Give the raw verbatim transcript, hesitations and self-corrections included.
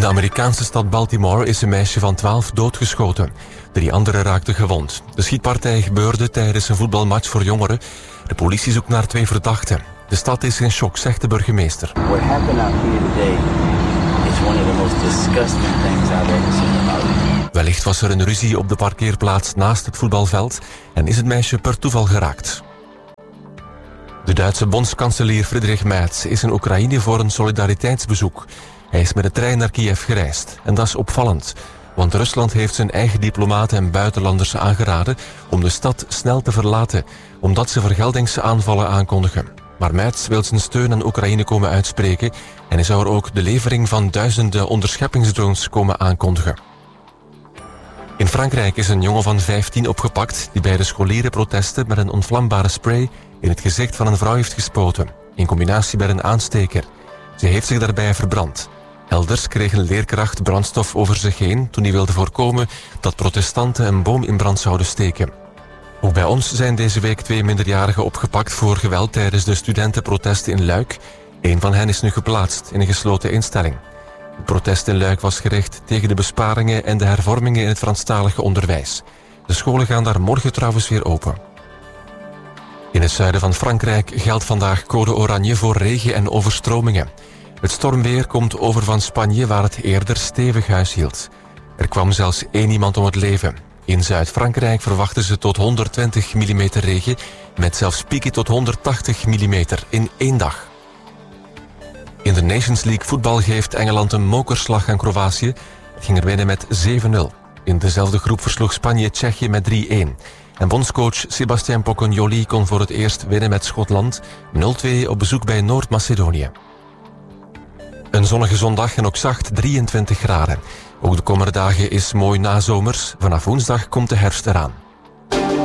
de Amerikaanse stad Baltimore is een meisje van twaalf doodgeschoten. Drie anderen raakten gewond. De schietpartij gebeurde tijdens een voetbalmatch voor jongeren. De politie zoekt naar twee verdachten. De stad is in shock, zegt de burgemeester. What happened out here today is one of the most disgusting things I've ever seen in my life. Wellicht was er een ruzie op de parkeerplaats naast het voetbalveld en is het meisje per toeval geraakt. De Duitse bondskanselier Friedrich Merz is in Oekraïne voor een solidariteitsbezoek. Hij is met de trein naar Kiev gereisd. En dat is opvallend, want Rusland heeft zijn eigen diplomaten en buitenlanders aangeraden om de stad snel te verlaten, omdat ze vergeldingsaanvallen aankondigen. Maar Merz wil zijn steun aan Oekraïne komen uitspreken en hij zou er ook de levering van duizenden onderscheppingsdrones komen aankondigen. In Frankrijk is een jongen van vijftien opgepakt die bij de scholierenprotesten met een ontvlambare spray in het gezicht van een vrouw heeft gespoten, in combinatie met een aansteker. Ze heeft zich daarbij verbrand. Elders kreeg een leerkracht brandstof over zich heen toen hij wilde voorkomen dat protestanten een boom in brand zouden steken. Ook bij ons zijn deze week twee minderjarigen opgepakt voor geweld tijdens de studentenprotesten in Luik. Eén van hen is nu geplaatst in een gesloten instelling. Het protest in Luik was gericht tegen de besparingen en de hervormingen in het Franstalige onderwijs. De scholen gaan daar morgen trouwens weer open. In het zuiden van Frankrijk geldt vandaag code oranje voor regen en overstromingen. Het stormweer komt over van Spanje, waar het eerder stevig huishield. Er kwam zelfs één iemand om het leven. In Zuid-Frankrijk verwachten ze tot honderdtwintig millimeter regen, met zelfs pieken tot honderdtachtig millimeter in één dag. In de Nations League voetbal geeft Engeland een mokerslag aan Kroatië. Het ging er winnen met zeven nul. In dezelfde groep versloeg Spanje Tsjechië met drie-een. En bondscoach Sebastian Pocognoli kon voor het eerst winnen met Schotland nul twee op bezoek bij Noord-Macedonië. Een zonnige zondag en ook zacht, drieëntwintig graden. Ook de komende dagen is mooi nazomers. Vanaf woensdag komt de herfst eraan.